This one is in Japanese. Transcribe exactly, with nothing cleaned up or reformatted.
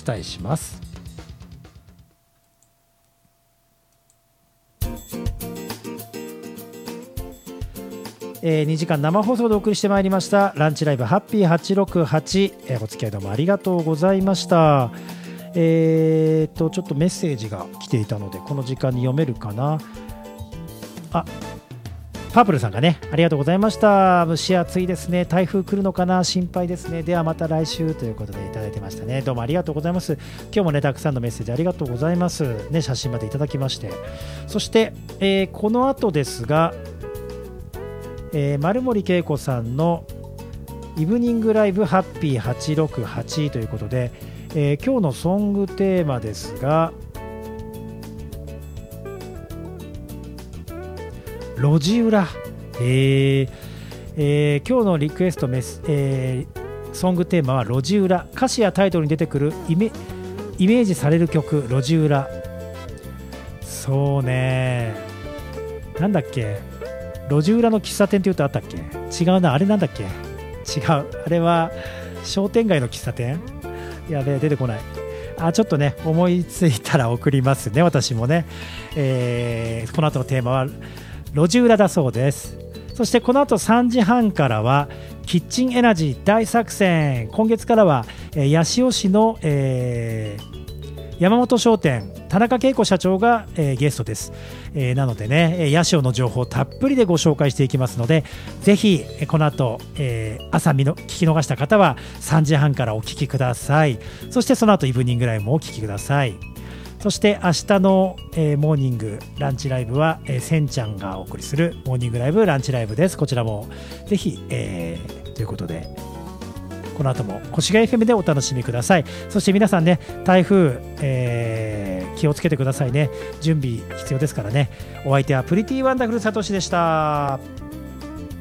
伝えします。えー、にじかん生放送でお送りしてまいりましたランチライブハッピーはちろくはち、えー、お付き合いどうもありがとうございました。えーとちょっとメッセージが来ていたのでこの時間に読めるかな。あ、パープルさんがね、ありがとうございました。蒸し暑いですね、台風来るのかな、心配ですね、ではまた来週ということでいただいてましたね。どうもありがとうございます。今日もねたくさんのメッセージありがとうございますね。写真までいただきまして、そして、えー、この後ですが、えー、丸森恵子さんのイブニングライブハッピーはちろくはちということで、えー、今日のソングテーマですが、路地裏、えーえー、今日のリクエストメス、えー、ソングテーマは路地裏。歌詞やタイトルに出てくるイメ、イメージされる曲、路地裏。そうね、なんだっけ、路地裏の喫茶店って言うとあったっけ。違うな、あれなんだっけ、違う、あれは商店街の喫茶店、やべえ出てこない。あ、ちょっとね思いついたら送りますね、私もね。えー、この後のテーマは路地裏だそうです。そしてこの後さんじはんからはキッチンエナジー大作戦。今月からは、えー、八潮市の、えー山本商店田中恵子社長が、えー、ゲストです、えー、なのでね八潮の情報たっぷりでご紹介していきますので、ぜひこの後、えー、朝見の聞き逃した方はさんじはんからお聞きください。そしてその後イブニングライブもお聞きください。そして明日の、えー、モーニングランチライブは、えー、せんちゃんがお送りするモーニングライブランチライブです。こちらもぜひ、えー、ということでこの後も越谷 エフエム でお楽しみください。そして皆さんね、台風、えー、気をつけてくださいね。準備必要ですからね。お相手はプリティワンダフルサトシでした。